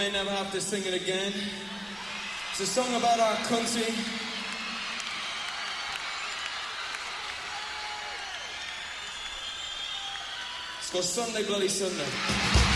may never have to sing it again. It's a song about our country. It's called Sunday Bloody Sunday.